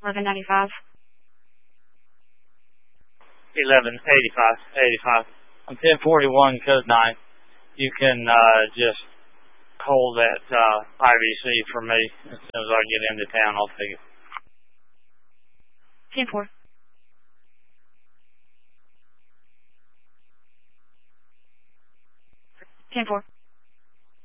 1195. 1185. I'm 1041, code 9. You can just hold that IVC for me. As soon as I get into town, I'll take it. 104. 104.